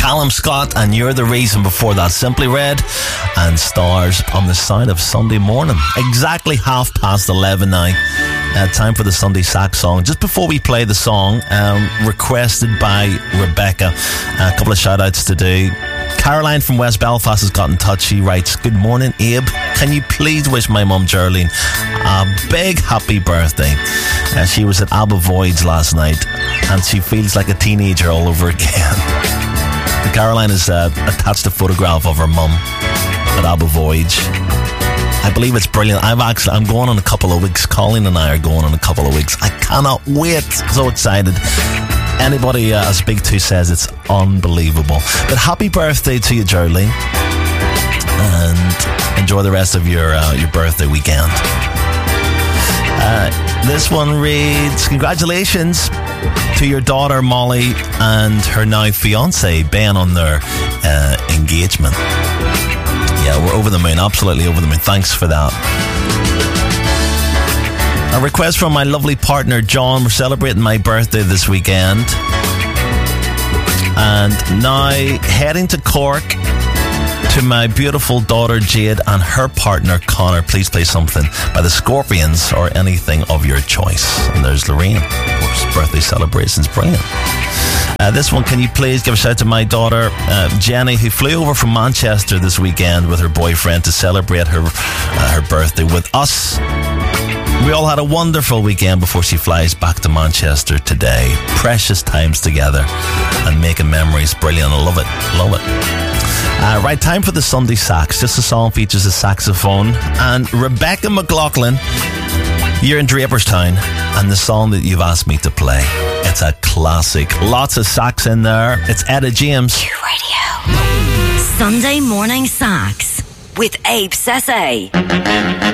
Callum Scott and You're the Reason. Before that, Simply Red and Stars on the Side of Sunday Morning. Exactly 11:30 now. Time for the Sunday Sax song. Just before we play the song, requested by Rebecca, a couple of shout outs to do. Caroline from West Belfast has got in touch. She writes, "Good morning, Abe. Can you please wish my mum Geraldine a big happy birthday? She was at Abba Voyage last night and she feels like a teenager all over again." Caroline has attached a photograph of her mum at Abba Voyage. I believe it's brilliant. I'm going on a couple of weeks. Colleen and I are going on a couple of weeks. I cannot wait. So excited. Anybody I speak to says it's unbelievable. But happy birthday to you, Geraldine, and enjoy the rest of your birthday weekend. This one reads, "Congratulations to your daughter Molly and her now fiance Ben on their engagement." Yeah, we're over the moon, absolutely over the moon. Thanks for that. A request from my lovely partner John. We're celebrating my birthday this weekend, and now heading to Cork to my beautiful daughter Jade and her partner Connor. Please play something by the Scorpions or anything of your choice. And there's Lorraine, of course, birthday celebrations, brilliant. This one, can you please give a shout out to my daughter Jenny, who flew over from Manchester this weekend with her boyfriend to celebrate her birthday with us. We all had a wonderful weekend before she flies back to Manchester today. Precious times together and making memories. Brilliant. I love it. Love it. Right, time for the Sunday Sax. Just a song features a saxophone. And Rebecca McLaughlin, you're in Draperstown, and the song that you've asked me to play, it's a classic. Lots of sax in there. It's Etta James. Q Radio. Sunday Morning Sax with Abe Sese.